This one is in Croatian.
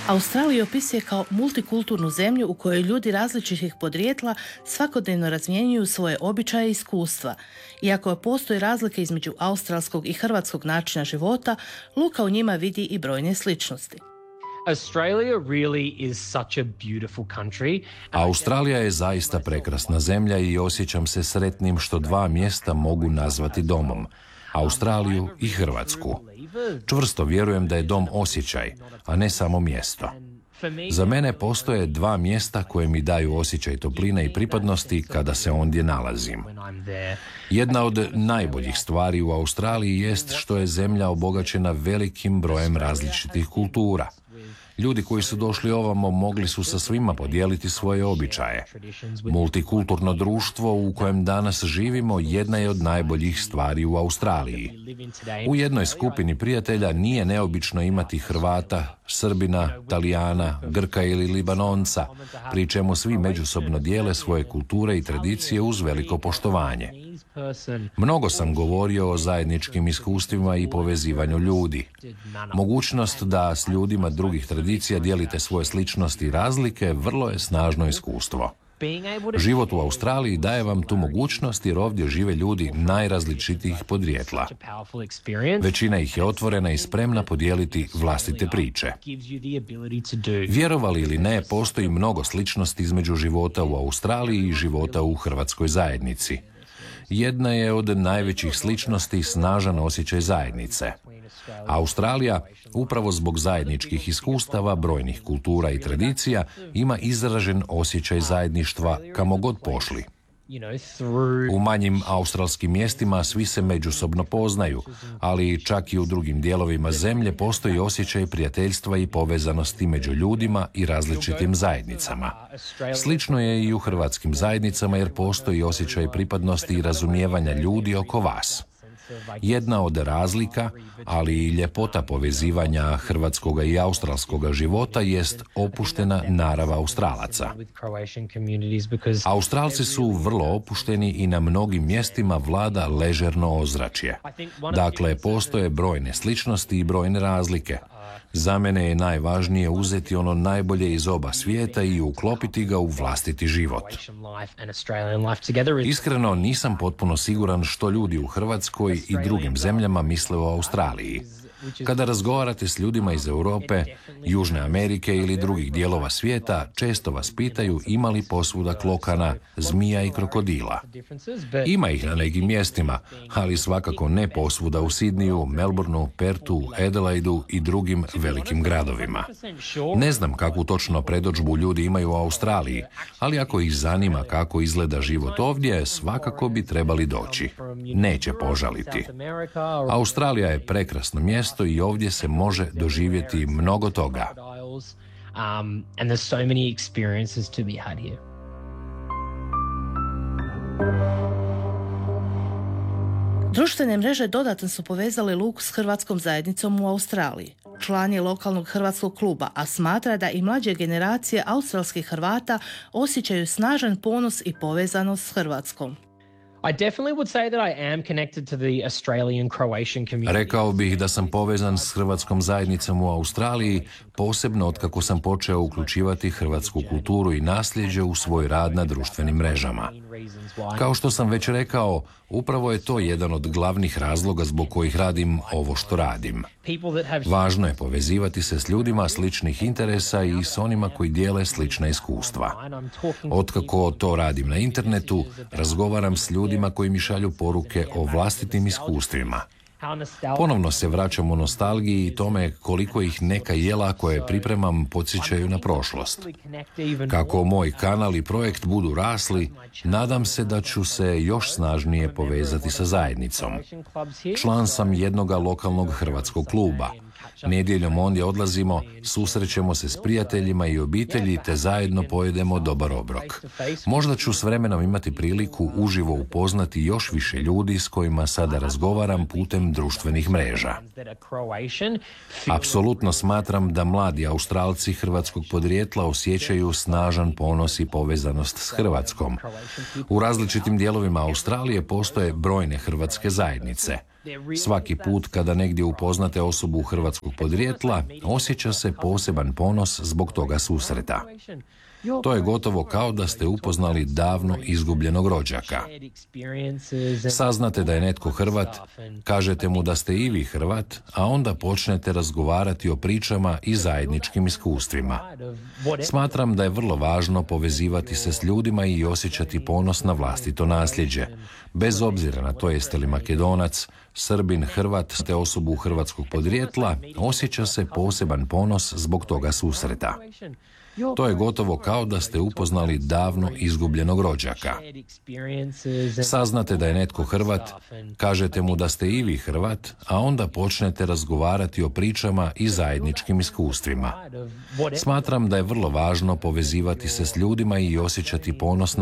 Australiju opisuje kao multikulturnu zemlju u kojoj ljudi različitih podrijetla svakodnevno razmjenjuju svoje običaje i iskustva. Iako postoje razlike između australskog i hrvatskog načina života, Luka u njima vidi i brojne sličnosti. Australija je zaista prekrasna zemlja i osjećam se sretnim što dva mjesta mogu nazvati domom. Australiju i Hrvatsku. Čvrsto vjerujem da je dom osjećaj, a ne samo mjesto. Za mene postoje dva mjesta koje mi daju osjećaj topline i pripadnosti kada se ondje nalazim. Jedna od najboljih stvari u Australiji jest što je zemlja obogaćena velikim brojem različitih kultura. Ljudi koji su došli ovamo mogli su sa svima podijeliti svoje običaje. Multikulturno društvo u kojem danas živimo jedna je od najboljih stvari u Australiji. U jednoj skupini prijatelja nije neobično imati Hrvata, Srbina, Talijana, Grka ili Libanonca, pri čemu svi međusobno dijele svoje kulture i tradicije uz veliko poštovanje. Mnogo sam govorio o zajedničkim iskustvima i povezivanju ljudi. Mogućnost da s ljudima drugih tradicija dijelite svoje sličnosti i razlike vrlo je snažno iskustvo. Život u Australiji daje vam tu mogućnost jer ovdje žive ljudi najrazličitijih podrijetla. Većina ih je otvorena i spremna podijeliti vlastite priče. Vjerovali ili ne, postoji mnogo sličnosti između života u Australiji i života u hrvatskoj zajednici. Jedna je od najvećih sličnosti snažan osjećaj zajednice. Australija, upravo zbog zajedničkih iskustava, brojnih kultura i tradicija, ima izražen osjećaj zajedništva kamo god pošli. U manjim australskim mjestima svi se međusobno poznaju, ali čak i u drugim dijelovima zemlje postoji osjećaj prijateljstva i povezanosti među ljudima i različitim zajednicama. Slično je i u hrvatskim zajednicama jer postoji osjećaj pripadnosti i razumijevanja ljudi oko vas. Jedna od razlika, ali i ljepota povezivanja hrvatskoga i australskoga života jest opuštena narav Australaca. Australci su vrlo opušteni i na mnogim mjestima vlada ležerno ozračje. Dakle, postoje brojne sličnosti i brojne razlike. Za mene je najvažnije uzeti ono najbolje iz oba svijeta i uklopiti ga u vlastiti život. Iskreno, nisam potpuno siguran što ljudi u Hrvatskoj i drugim zemljama misle o Australiji. Kada razgovarate s ljudima iz Europe, Južne Amerike ili drugih dijelova svijeta, često vas pitaju ima li posvuda klokana, zmija i krokodila. Ima ih na nekim mjestima, ali svakako ne posvuda u Sidniju, Melbourneu, Pertu, Adelaidu i drugim velikim gradovima. Ne znam kakvu točno predodžbu ljudi imaju u Australiji, ali ako ih zanima kako izgleda život ovdje, svakako bi trebali doći. Neće požaliti. Australija je prekrasno mjesto i ovdje se može doživjeti mnogo toga. Društvene mreže dodatno su povezale Luku s hrvatskom zajednicom u Australiji. Član je lokalnog hrvatskog kluba, a smatra da i mlađe generacije australskih Hrvata osjećaju snažan ponos i povezanost s Hrvatskom. Rekao bih da sam povezan s hrvatskom zajednicom u Australiji, posebno otkako sam počeo uključivati hrvatsku kulturu i nasljeđe u svoj rad na društvenim mrežama. Kao što sam već rekao, upravo je to jedan od glavnih razloga zbog kojih radim ovo što radim. Važno je povezivati se s ljudima sličnih interesa i s onima koji dijele slična iskustva. Otkako to radim na internetu, razgovaram s ljudima koji mi šalju poruke o vlastitim iskustvima. Ponovno se vraćam u nostalgiji i tome koliko ih neka jela koje pripremam podsjećaju na prošlost. Kako moj kanal i projekt budu rasli, nadam se da ću se još snažnije povezati sa zajednicom. Član sam jednoga lokalnog hrvatskog kluba. Nedjeljom ondje odlazimo, susrećemo se s prijateljima i obitelji te zajedno pojedemo dobar obrok. Možda ću s vremenom imati priliku uživo upoznati još više ljudi s kojima sada razgovaram putem društvenih mreža. Apsolutno smatram da mladi Australci hrvatskog podrijetla osjećaju snažan ponos i povezanost s Hrvatskom. U različitim dijelovima Australije postoje brojne hrvatske zajednice. Svaki put kada negdje upoznate osobu hrvatskog podrijetla, osjeća se poseban ponos zbog toga susreta. To je gotovo kao da ste upoznali davno izgubljenog rođaka. Saznate da je netko Hrvat, kažete mu da ste i vi Hrvat, a onda počnete razgovarati o pričama i zajedničkim iskustvima. Smatram da je vrlo važno povezivati se s ljudima i osjećati ponos na vlastito nasljeđe. Bez obzira na to jeste li Makedonac, Srbin, Hrvat, ste osobu hrvatskog podrijetla, osjeća se poseban ponos zbog toga susreta. To je gotovo kao da ste upoznali davno izgubljenog rođaka. Saznate da je netko Hrvat, kažete mu da ste i vi Hrvat, a onda počnete razgovarati o pričama i zajedničkim iskustvima. Smatram da je vrlo važno povezivati se s ljudima i osjećati ponos na